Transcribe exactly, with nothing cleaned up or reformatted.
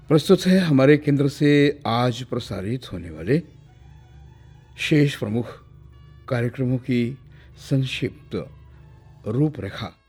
प्रस्तुत है हमारे केंद्र से आज प्रसारित होने वाले शेष प्रमुख कार्यक्रमों की संक्षिप्त रूपरेखा।